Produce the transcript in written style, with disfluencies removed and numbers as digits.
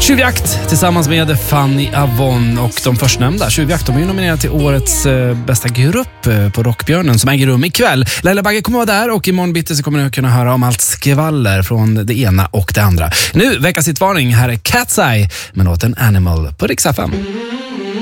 Tjuvjakt tillsammans med Fanny Avon och de förstnämnda. Tjuvjakt, de är ju nominerade till årets bästa grupp på Rockbjörnen som äger rum ikväll. Laila Bagge kommer vara där och imorgon bitti så kommer ni kunna höra om allt skvaller från det ena och det andra. Nu, veckans hitvarning, här är Cat's Eye med låten Animal på Rix FM.